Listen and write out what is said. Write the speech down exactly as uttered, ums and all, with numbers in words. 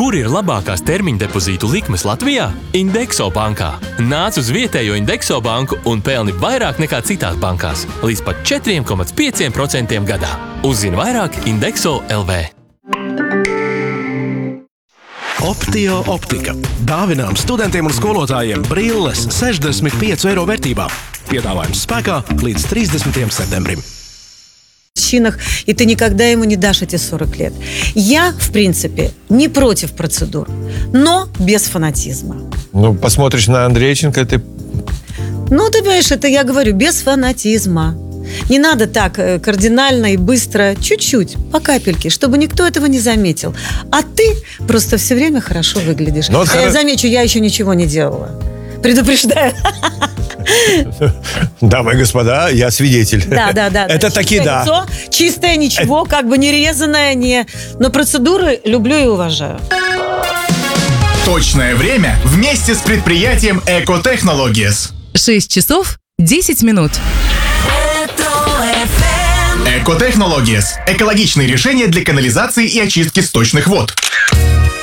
Kur ir labākās termiņa depozītu likmes Latvijā? Indekso bankā. Nāc uz vietējo Indekso banku un pelni vairāk nekā citās bankās. Līdz pat četri komats pieci procenti gadā. Uzzini vairāk Indekso L V. Optio optika. Dāvinām studentiem un skolotājiem brilles sešdesmit pieci eiro vērtībā. Piedāvājums spēkā līdz trīsdesmitajam septembrim. И ты никогда ему не дашь эти сорок лет. Я, в принципе, не против процедур, но без фанатизма. Ну, посмотришь на Андрейченко, ты... Ну, ты понимаешь, это я говорю, без фанатизма. Не надо так кардинально и быстро, чуть-чуть, по капельке, чтобы никто этого не заметил. А ты просто все время хорошо выглядишь. Вот я хор... замечу, я еще ничего не делала. Предупреждаю. Дамы и господа, я свидетель. Да, да, да. Это таки да. Лицо, чистое, ничего, как бы не резаное, не... Но процедуры люблю и уважаю. Точное время вместе с предприятием Экотехнологиес. шесть часов десять минут. Экотехнологиес. Экологичные решения для канализации и очистки сточных вод.